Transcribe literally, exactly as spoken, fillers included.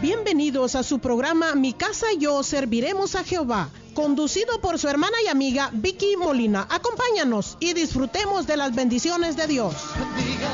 Bienvenidos a su programa Mi Casa y Yo Serviremos a Jehová, conducido por su hermana y amiga Vicky Molina. Acompáñanos y disfrutemos de las bendiciones de Dios.